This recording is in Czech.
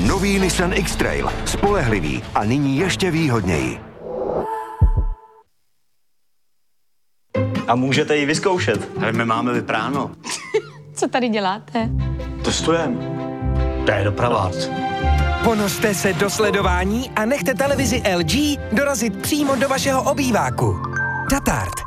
Nový Nissan X-Trail. Spolehlivý a nyní ještě výhodněji. A můžete ji vyzkoušet. Ale my máme vypráno. Co tady děláte? Testujeme. To je dopravák. Ponořte se do sledování a nechte televizi LG dorazit přímo do vašeho obýváku. Tatart.